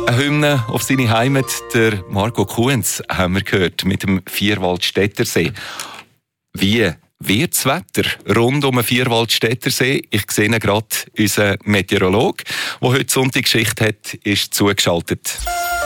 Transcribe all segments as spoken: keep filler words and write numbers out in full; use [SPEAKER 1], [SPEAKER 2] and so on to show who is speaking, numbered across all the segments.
[SPEAKER 1] Eine Hymne auf seine Heimat, der Marco Kuhns, haben wir gehört, mit dem Vierwaldstättersee. Wie wird das Wetter rund um den Vierwaldstättersee? Ich sehe gerade unseren Meteorologe, der heute Sonntag Geschichte hat, ist zugeschaltet.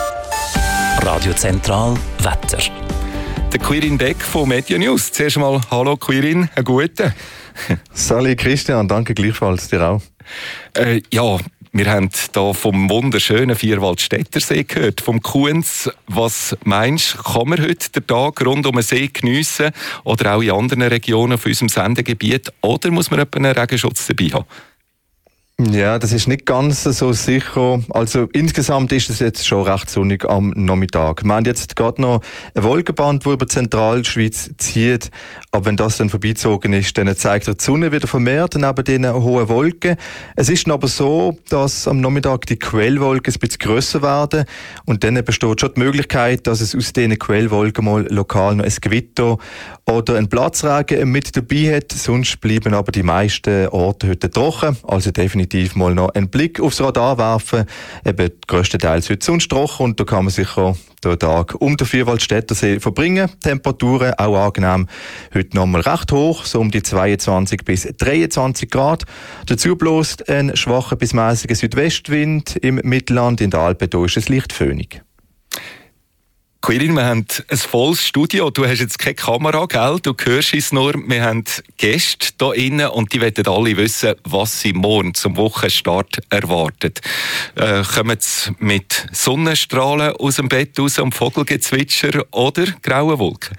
[SPEAKER 2] Radio Zentral Wetter.
[SPEAKER 1] Der Quirin Beck von Media News. Zuerst mal, hallo Quirin, einen guten.
[SPEAKER 3] Salut Christian, danke gleichfalls, dir auch.
[SPEAKER 1] Äh, ja, wir haben hier vom wunderschönen Vierwaldstättersee gehört, vom Kuhns. Was meinst du, kann man heute den Tag rund um den See geniessen oder auch in anderen Regionen von unserem Sendegebiet? Oder muss man etwa einen Regenschutz dabei haben?
[SPEAKER 3] Ja, das ist nicht ganz so sicher. Also insgesamt ist es jetzt schon recht sonnig am Nachmittag. Wir haben jetzt gerade noch ein Wolkenband, das über die Zentralschweiz zieht. Aber wenn das dann vorbeizogen ist, dann zeigt die Sonne wieder vermehrt neben diesen hohen Wolken. Es ist aber so, dass am Nachmittag die Quellwolken ein bisschen grösser werden. Und dann besteht schon die Möglichkeit, dass es aus diesen Quellwolken mal lokal noch ein Gewitter oder ein Platzregen mit dabei hat. Sonst bleiben aber die meisten Orte heute trocken. Also definitiv mal noch einen Blick aufs Radar werfen. Eben grösstenteils heute sonst trocken und da kann man sicher den Tag um den Vierwaldstättersee verbringen. Temperaturen auch angenehm. Heute nochmal recht hoch, so um die zweiundzwanzig bis dreiundzwanzig Grad. Dazu bläst ein schwacher bis mäßiger Südwestwind im Mittelland. In den Alpen da ist es leicht föhnig.
[SPEAKER 1] Quirin, wir haben ein volles Studio. Du hast jetzt keine Kamera, gell? Du hörst es nur. Wir haben Gäste hier innen und die wollen alle wissen, was sie morgen zum Wochenstart erwarten. Äh, kommen sie mit Sonnenstrahlen aus dem Bett raus und Vogelgezwitscher oder graue Wolken?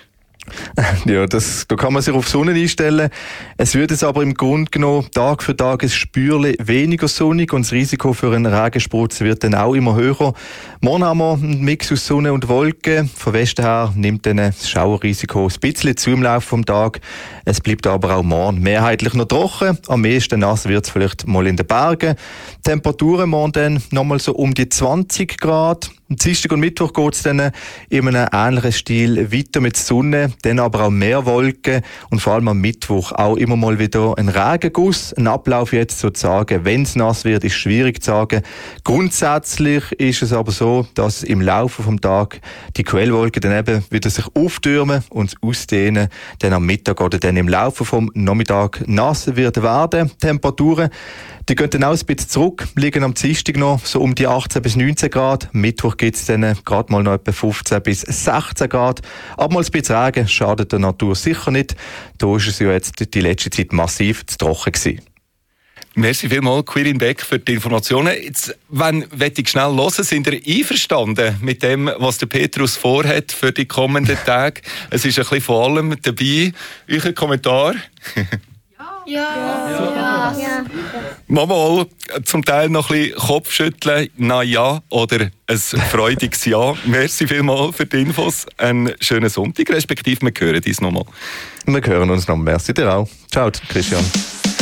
[SPEAKER 3] Ja, das, da kann man sich auf Sonne einstellen. Es wird es aber im Grunde genommen Tag für Tag ein Spürchen weniger sonnig und das Risiko für einen Regensprutz wird dann auch immer höher. Morgen haben wir einen Mix aus Sonne und Wolken. Von Westen her nimmt dann das Schauerrisiko ein bisschen zu im Laufe des Tages. Es bleibt aber auch morgen mehrheitlich noch trocken. Am meisten nass wird es vielleicht mal in den Bergen. Temperaturen morgen dann nochmal so um die zwanzig Grad. Am Dienstag und Mittwoch geht es dann in einem ähnlichen Stil weiter mit Sonne, dann aber auch mehr Wolken und vor allem am Mittwoch auch immer mal wieder ein Regenguss. Ein Ablauf jetzt sozusagen, wenn es nass wird, ist schwierig zu sagen. Grundsätzlich ist es aber so, dass im Laufe des Tages die Quellwolken dann eben wieder sich auftürmen und ausdehnen, dann am Mittag oder dann im Laufe des Nachmittags nass wird werden. Temperaturen, die gehen dann auch ein bisschen zurück, liegen am Dienstag noch so um die achtzehn bis neunzehn Grad. Am Mittwoch gibt es dann gerade mal noch etwa fünfzehn bis sechzehn Grad. Aber mal ein bisschen Regen schadet der Natur sicher nicht. Da ist es ja jetzt die letzte Zeit massiv zu trocken gewesen.
[SPEAKER 1] Merci vielmals, Quirin Beck, für die Informationen. Jetzt, wenn möchte ich schnell hören, sind ihr einverstanden mit dem, was der Petrus vorhat für die kommenden Tage? Es ist ein bisschen vor allem dabei. Euer Kommentar?
[SPEAKER 4] Ja. Ja. Ja.
[SPEAKER 1] Mal zum Teil noch ein bisschen Kopfschütteln, na ja, oder ein freudiges Ja. Merci vielmals für die Infos. Einen schönen Sonntag, respektive wir hören uns nochmal.
[SPEAKER 3] Wir hören uns noch. Merci dir auch. Ciao, Christian.